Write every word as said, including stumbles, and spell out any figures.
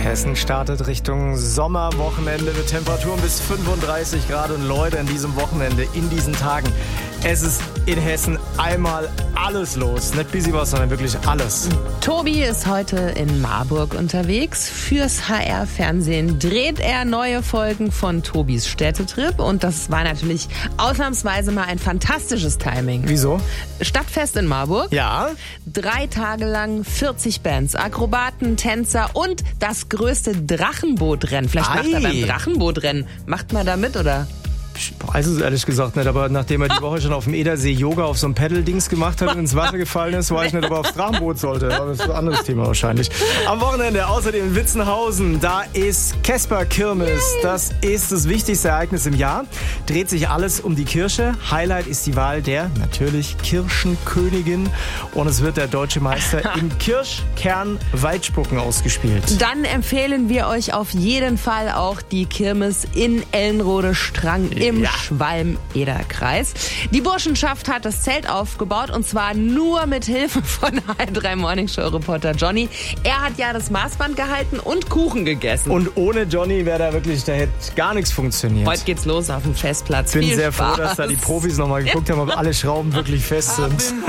Hessen startet Richtung Sommerwochenende mit Temperaturen bis fünfunddreißig Grad. Und Leute, in diesem Wochenende, in diesen Tagen, es ist in Hessen einmal alles los. Nicht busy was, sondern wirklich alles. Tobi ist heute in Marburg unterwegs. Fürs H R-Fernsehen dreht er neue Folgen von Tobis Städtetrip. Und das war natürlich ausnahmsweise mal ein fantastisches Timing. Wieso? Stadtfest in Marburg. Ja. Drei Tage lang vierzig Bands, Akrobaten, Tänzer und das größte Drachenbootrennen. Vielleicht macht er beim Drachenbootrennen. Macht man da mit, oder? Ich weiß es ehrlich gesagt nicht, aber nachdem er die Woche schon auf dem Edersee Yoga auf so einem Pedal-Dings gemacht hat und ins Wasser gefallen ist, weiß ich nicht, ob er aufs Drachenboot sollte. Aber das ist ein anderes Thema wahrscheinlich. Am Wochenende außerdem in Witzenhausen, da ist Kesper-Kirmes. Das ist das wichtigste Ereignis im Jahr. Dreht sich alles um die Kirche. Highlight ist die Wahl der, natürlich, Kirchenkönigin. Und es wird der deutsche Meister im Kirschkern-Weitspucken ausgespielt. Dann empfehlen wir euch auf jeden Fall auch die Kirmes in Ellenrode-Strang im ja. Schwalm-Eder-Kreis. Die Burschenschaft hat das Zelt aufgebaut und zwar nur mit Hilfe von H R drei Morning Show Reporter Johnny. Er hat ja das Maßband gehalten und Kuchen gegessen. Und ohne Johnny wäre da wirklich, da hätte gar nichts funktioniert. Heute geht's los auf dem Festplatz. Ich bin Viel sehr Spaß. froh, dass da die Profis nochmal geguckt haben, ob alle Schrauben wirklich fest sind.